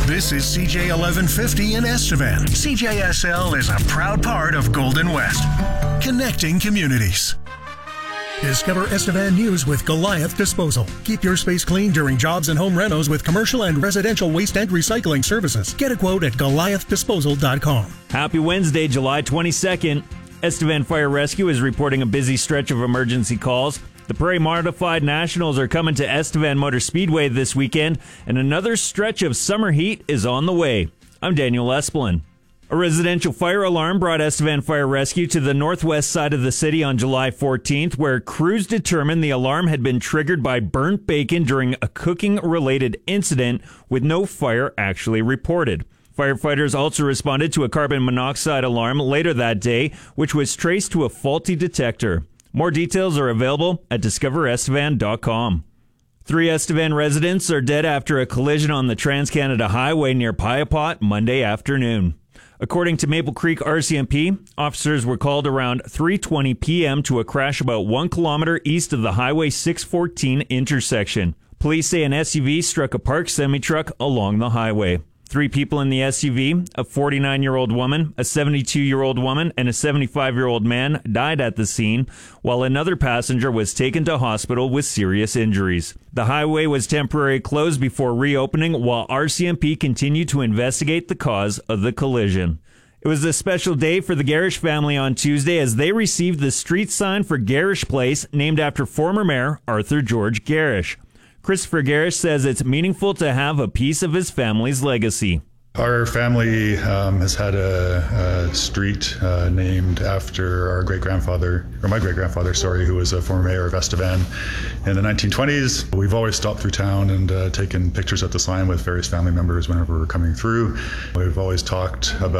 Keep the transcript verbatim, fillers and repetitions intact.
This is C J eleven fifty in Estevan. C J S L is a proud part of Golden West, connecting communities. Discover Estevan News with Goliath Disposal. Keep your space clean during jobs and home renos with commercial and residential waste and recycling services. Get a quote at goliath disposal dot com. Happy Wednesday, July twenty-second. Estevan Fire Rescue is reporting a busy stretch of emergency calls. The Prairie Modified Nationals are coming to Estevan Motor Speedway this weekend, and another stretch of summer heat is on the way. I'm Daniel Esplin. A residential fire alarm brought Estevan Fire Rescue to the northwest side of the city on July fourteenth, where crews determined the alarm had been triggered by burnt bacon during a cooking-related incident with no fire actually reported. Firefighters also responded to a carbon monoxide alarm later that day, which was traced to a faulty detector. More details are available at discover estevan dot com. Three Estevan residents are dead after a collision on the Trans-Canada Highway near Piapot Monday afternoon. According to Maple Creek R C M P, officers were called around three twenty p.m. to a crash about one kilometer east of the Highway six fourteen intersection. Police say an S U V struck a parked semi-truck along the highway. Three people in the S U V, a forty-nine-year-old woman, a seventy-two-year-old woman, and a seventy-five-year-old man died at the scene, while another passenger was taken to hospital with serious injuries. The highway was temporarily closed before reopening, while R C M P continued to investigate the cause of the collision. It was a special day for the Garish family on Tuesday as they received the street sign for Garish Place, named after former Mayor Arthur George Garish. Christopher Garish says it's meaningful to have a piece of his family's legacy. Our family um, has had a, a street uh, named after our great-grandfather, or my great-grandfather, sorry, who was a former mayor of Estevan in the nineteen twenties. We've always stopped through town and uh, taken pictures at the sign with various family members whenever we're coming through. We've always talked about